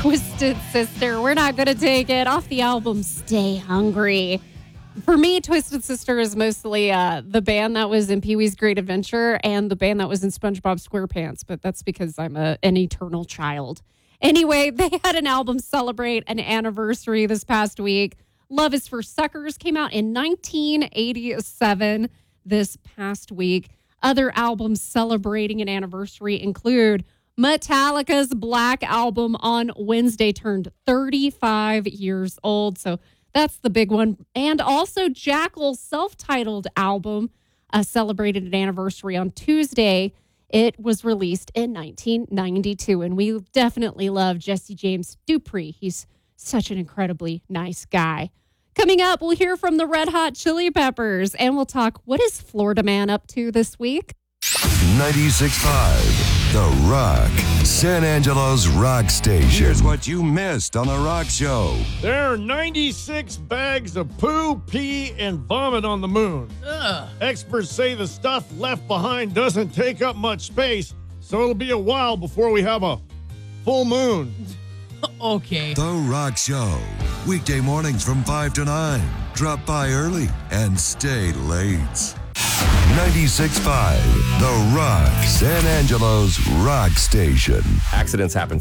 Twisted Sister, We're Not Gonna Take It, off the album Stay Hungry. For me, Twisted Sister is mostly the band that was in Pee-wee's Great Adventure and the band that was in SpongeBob SquarePants, but that's because I'm an eternal child. Anyway, they had an album celebrate an anniversary this past week. Love is for Suckers came out in 1987 this past week. Other albums celebrating an anniversary include Metallica's Black Album on Wednesday turned 35 years old. So that's the big one. And also Jackal's self-titled album celebrated an anniversary on Tuesday. It was released in 1992. And we definitely love Jesse James Dupree. He's such an incredibly nice guy. Coming up, we'll hear from the Red Hot Chili Peppers. And we'll talk, what is Florida Man up to this week? 96.5, The Rock, San Angelo's rock station. Here's what you missed on The Rock Show. There are 96 bags of poo, pee, and vomit on the moon. Ugh. Experts say the stuff left behind doesn't take up much space, so it'll be a while before we have a full moon. Okay. The Rock Show, weekday mornings from 5 to 9. Drop by early and stay late. 96.5, The Rock, San Angelo's rock station. Accidents happen